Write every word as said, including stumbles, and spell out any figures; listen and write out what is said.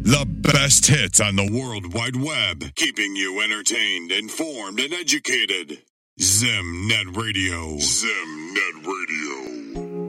The best hits on the World Wide Web, keeping you entertained, informed, and educated. ZimNet Radio. ZimNet Radio.